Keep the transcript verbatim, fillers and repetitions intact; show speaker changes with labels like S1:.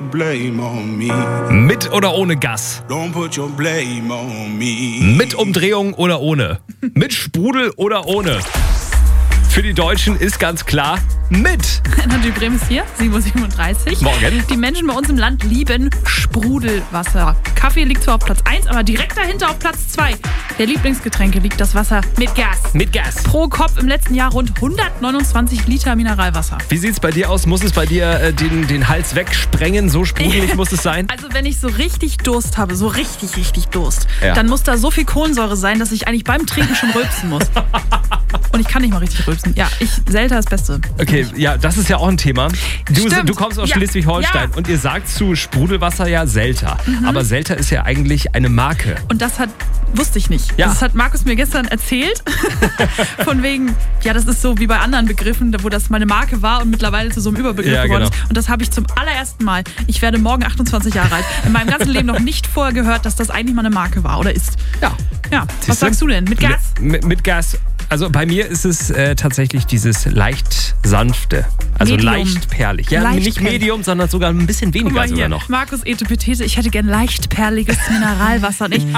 S1: blame on me.
S2: Mit oder ohne Gas?
S1: Don't put your blame on me.
S2: Mit Umdrehung oder ohne? Mit Sprudel oder ohne? Für die Deutschen ist ganz klar, mit.
S3: Energy Bremen ist hier, sieben Uhr siebenunddreißig.
S2: Morgen.
S3: Die Menschen bei uns im Land lieben Sprudelwasser. Kaffee liegt zwar auf Platz eins, aber direkt dahinter auf Platz zwei. Der Lieblingsgetränke liegt das Wasser mit Gas.
S2: Mit Gas.
S3: Pro Kopf im letzten Jahr rund hundertneunundzwanzig Liter Mineralwasser.
S2: Wie sieht's bei dir aus? Muss es bei dir äh, den, den Hals wegsprengen? So sprudelig muss es sein?
S3: Also wenn ich so richtig Durst habe, so richtig, richtig Durst,
S2: Ja.
S3: dann muss da so viel Kohlensäure sein, dass ich eigentlich beim Trinken schon rülpsen muss. Und ich kann nicht mal richtig rülpsen. Ja, ich, Selter ist das Beste.
S2: Okay, ja, das ist ja auch ein Thema. Du,
S3: Stimmt.
S2: du kommst aus
S3: Ja.
S2: Schleswig-Holstein
S3: Ja.
S2: und ihr sagt zu Sprudelwasser ja Selter.
S3: Mhm.
S2: Aber Selter ist ja eigentlich eine Marke.
S3: Und das hat, wusste ich nicht.
S2: Ja.
S3: Das hat Markus mir gestern erzählt. Von wegen, ja, das ist so wie bei anderen Begriffen, wo das mal eine Marke war und mittlerweile zu so einem Überbegriff
S2: Ja,
S3: geworden
S2: genau.
S3: ist. Und das habe ich zum allerersten Mal, ich werde morgen achtundzwanzig Jahre alt, in meinem ganzen Leben noch nicht vorher gehört, dass das eigentlich mal eine Marke war oder ist.
S2: Ja.
S3: Ja, was
S2: Siehste?
S3: sagst du denn? Mit Gas?
S2: Mit, mit Gas. Also bei mir ist es äh, tatsächlich dieses leicht sanfte. Also
S3: Medium.
S2: leicht perlig. Ja,
S3: Leicht
S2: nicht
S3: perlig.
S2: Medium, sondern sogar ein bisschen
S3: Guck
S2: weniger
S3: mal
S2: sogar
S3: hier,
S2: noch.
S3: Markus Etepetete, ich hätte gern leicht perliges Mineralwasser. Und ich,